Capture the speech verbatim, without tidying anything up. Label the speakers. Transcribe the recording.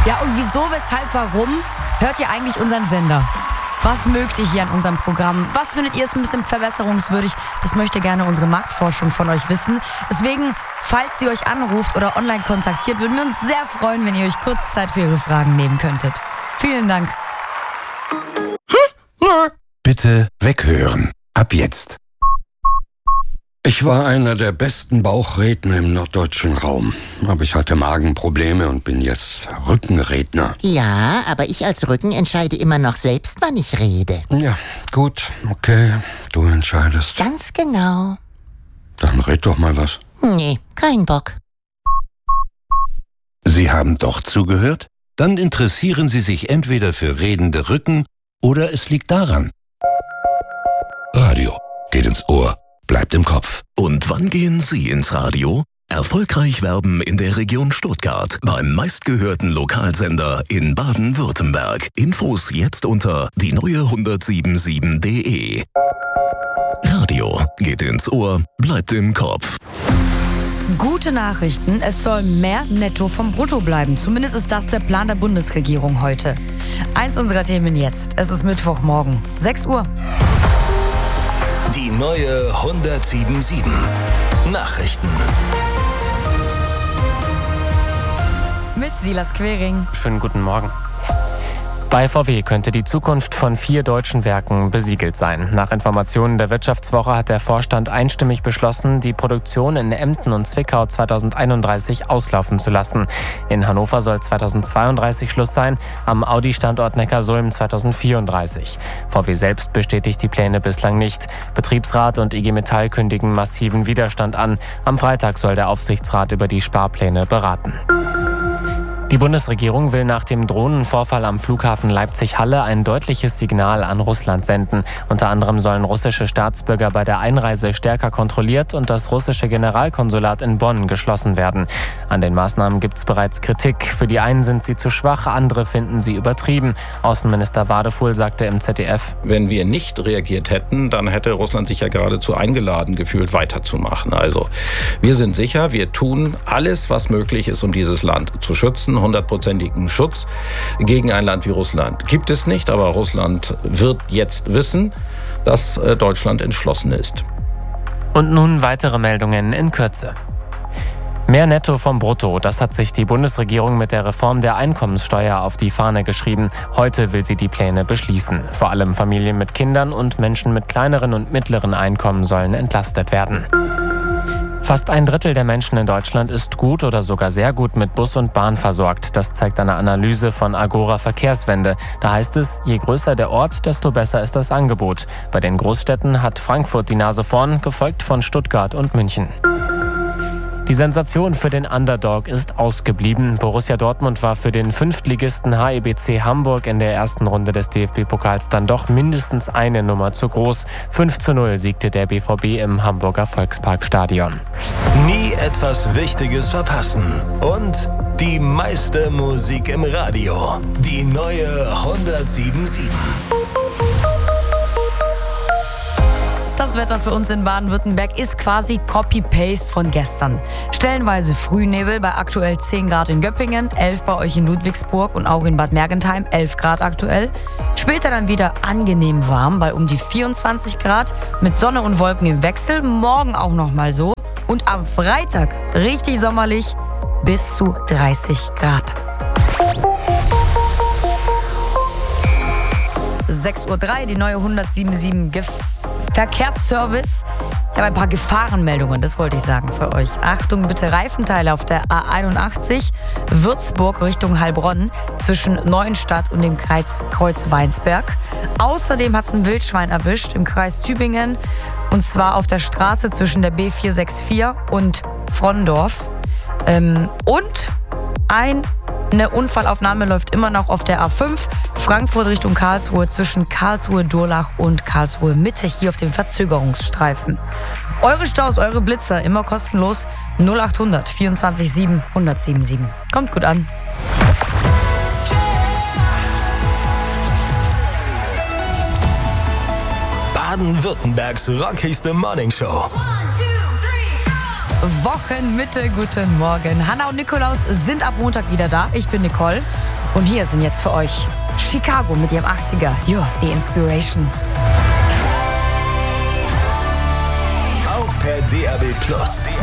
Speaker 1: Ja, und wieso, weshalb, warum hört ihr eigentlich unseren Sender? Was mögt ihr hier an unserem Programm? Was findet ihr ist ein bisschen verbesserungswürdig? Das möchte gerne unsere Marktforschung von euch wissen. Deswegen, falls sie euch anruft oder online kontaktiert, würden wir uns sehr freuen, wenn ihr euch kurz Zeit für ihre Fragen nehmen könntet. Vielen Dank.
Speaker 2: Bitte weghören. Ab jetzt.
Speaker 3: Ich war einer der besten Bauchredner im norddeutschen Raum. Aber ich hatte Magenprobleme und bin jetzt Rückenredner.
Speaker 4: Ja, aber ich als Rücken entscheide immer noch selbst, wann ich rede.
Speaker 3: Ja, gut, okay, du entscheidest.
Speaker 4: Ganz genau.
Speaker 3: Dann red doch mal was.
Speaker 4: Nee, kein Bock.
Speaker 2: Sie haben doch zugehört? Dann interessieren Sie sich entweder für redende Rücken oder es liegt daran. Radio geht ins Ohr, bleibt im Kopf.
Speaker 5: Und wann gehen Sie ins Radio? Erfolgreich werben in der Region Stuttgart beim meistgehörten Lokalsender in Baden-Württemberg. Infos jetzt unter die neue hundertsiebenundsiebzig punkt de. Radio geht ins Ohr, bleibt im Kopf.
Speaker 1: Gute Nachrichten, es soll mehr netto vom Brutto bleiben. Zumindest ist das der Plan der Bundesregierung heute. Eins unserer Themen jetzt. Es ist Mittwochmorgen, sechs Uhr.
Speaker 5: Die neue hundertsiebenundsiebzig. Nachrichten.
Speaker 1: Mit Silas Quering.
Speaker 6: Schönen guten Morgen. Bei V W könnte die Zukunft von vier deutschen Werken besiegelt sein. Nach Informationen der Wirtschaftswoche hat der Vorstand einstimmig beschlossen, die Produktion in Emden und Zwickau zweitausendeinunddreißig auslaufen zu lassen. In Hannover soll zweitausendzweiunddreißig Schluss sein, am Audi-Standort Neckarsulm zweitausendvierunddreißig. V W selbst bestätigt die Pläne bislang nicht. Betriebsrat und I G Metall kündigen massiven Widerstand an. Am Freitag soll der Aufsichtsrat über die Sparpläne beraten. Die Bundesregierung will nach dem Drohnenvorfall am Flughafen Leipzig-Halle ein deutliches Signal an Russland senden. Unter anderem sollen russische Staatsbürger bei der Einreise stärker kontrolliert und das russische Generalkonsulat in Bonn geschlossen werden. An den Maßnahmen gibt es bereits Kritik. Für die einen sind sie zu schwach, andere finden sie übertrieben. Außenminister Wadefuhl sagte im Z D F:
Speaker 7: Wenn wir nicht reagiert hätten, dann hätte Russland sich ja geradezu eingeladen gefühlt, weiterzumachen. Also wir sind sicher, wir tun alles, was möglich ist, um dieses Land zu schützen. hundertprozentigen Schutz gegen ein Land wie Russland gibt es nicht, aber Russland wird jetzt wissen, dass Deutschland entschlossen ist.
Speaker 6: Und nun weitere Meldungen in Kürze. Mehr Netto vom Brutto, das hat sich die Bundesregierung mit der Reform der Einkommenssteuer auf die Fahne geschrieben. Heute will sie die Pläne beschließen. Vor allem Familien mit Kindern und Menschen mit kleineren und mittleren Einkommen sollen entlastet werden. Fast ein Drittel der Menschen in Deutschland ist gut oder sogar sehr gut mit Bus und Bahn versorgt. Das zeigt eine Analyse von Agora Verkehrswende. Da heißt es, je größer der Ort, desto besser ist das Angebot. Bei den Großstädten hat Frankfurt die Nase vorn, gefolgt von Stuttgart und München. Die Sensation für den Underdog ist ausgeblieben. Borussia Dortmund war für den Fünftligisten H E B C Hamburg in der ersten Runde des D F B-Pokals dann doch mindestens eine Nummer zu groß. fünf zu null siegte der B V B im Hamburger Volksparkstadion.
Speaker 5: Nie etwas Wichtiges verpassen. Und die meiste Musik im Radio. Die neue hundertsiebenundsiebzig.
Speaker 1: Das Wetter für uns in Baden-Württemberg ist quasi Copy-Paste von gestern. Stellenweise Frühnebel bei aktuell zehn Grad in Göppingen, elf bei euch in Ludwigsburg und auch in Bad Mergentheim, elf Grad aktuell. Später dann wieder angenehm warm bei um die vierundzwanzig Grad mit Sonne und Wolken im Wechsel. Morgen auch nochmal so. Und am Freitag richtig sommerlich bis zu dreißig Grad. sechs Uhr drei, die neue hundertsiebenundsiebzig Gef- Verkehrsservice. Ich habe ein paar Gefahrenmeldungen, das wollte ich sagen für euch. Achtung, bitte Reifenteile auf der A einundachtzig Würzburg Richtung Heilbronn zwischen Neuenstadt und dem Kreuz, Kreuz Weinsberg. Außerdem hat es ein Wildschwein erwischt im Kreis Tübingen und zwar auf der Straße zwischen der B vierhundertvierundsechzig und Frondorf. Ähm, und ein Eine Unfallaufnahme läuft immer noch auf der A fünf, Frankfurt Richtung Karlsruhe zwischen Karlsruhe-Durlach und Karlsruhe-Mitte, hier auf dem Verzögerungsstreifen. Eure Staus, eure Blitzer, immer kostenlos null achthundert vierundzwanzig sieben hundertsiebenundsiebzig. Kommt gut an.
Speaker 5: Baden-Württembergs rockigste Morningshow.
Speaker 1: Wochenmitte, guten Morgen. Hanna und Nikolaus sind ab Montag wieder da. Ich bin Nicole. Und hier sind jetzt für euch Chicago mit ihrem achtziger. You're the Inspiration.
Speaker 8: Auch per D A B Plus.